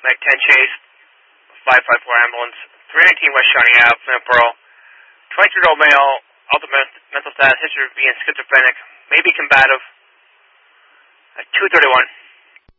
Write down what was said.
Mac 10 Chase, 554 ambulance, 319 West Shining Ave, Flint Pearl, 23-year-old male, ultimate mental status, history of being schizophrenic, may be combative, at 2:31.